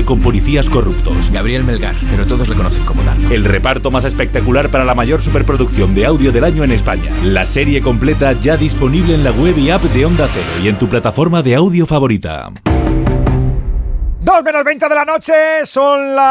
policial con policías corruptos. Gabriel Melgar, pero todos le conocen como Dardo. El reparto más espectacular para la mayor superproducción de audio del año en España. La serie completa ya disponible en la web y app de Onda Cero y en tu plataforma de audio favorita. 2:20 de la noche, son las